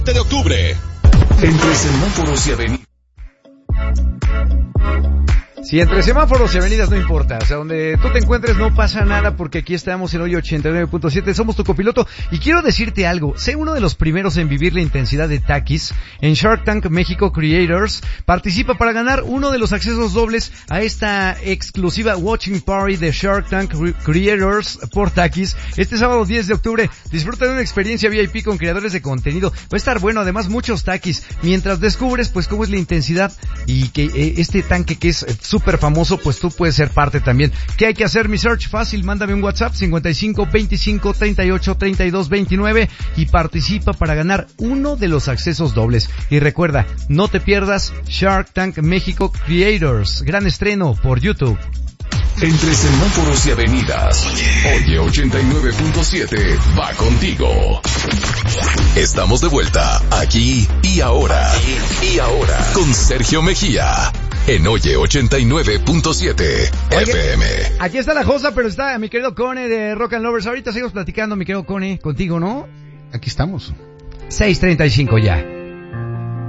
de octubre. Entre semáforos y avenidas. Si entre semáforos y avenidas no importa, o sea, donde tú te encuentres no pasa nada porque aquí estamos en hoy 89.7, somos tu copiloto y quiero decirte algo, sé uno de los primeros en vivir la intensidad de Takis en Shark Tank México Creators, participa para ganar uno de los accesos dobles a esta exclusiva Watching Party de Shark Tank Creators por Takis, este sábado 10 de octubre, disfruta de una experiencia VIP con creadores de contenido, va a estar bueno, además muchos Takis, mientras descubres pues cómo es la intensidad y que este tanque que es súper famoso, pues tú puedes ser parte también. ¿Qué hay que hacer, mi search? Fácil, mándame un WhatsApp 55 25 38 32 29 y participa para ganar uno de los accesos dobles. Y recuerda, no te pierdas Shark Tank México Creators, gran estreno por YouTube. Entre semáforos y avenidas, Oye 89.7 va contigo. Estamos de vuelta, aquí y ahora. Con Sergio Mejía. En Oye 89.7 FM. Aquí está la cosa, pero está mi querido Cone de Rock and Lovers. Ahorita seguimos platicando, mi querido Cone, contigo, ¿no? Aquí estamos. 6:35 ya.